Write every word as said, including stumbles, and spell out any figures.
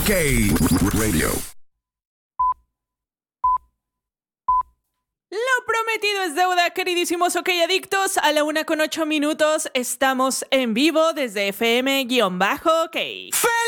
OK Radio. Lo prometido es deuda, queridísimos OK Adictos. A la una con ocho minutos estamos en vivo desde F M-OK.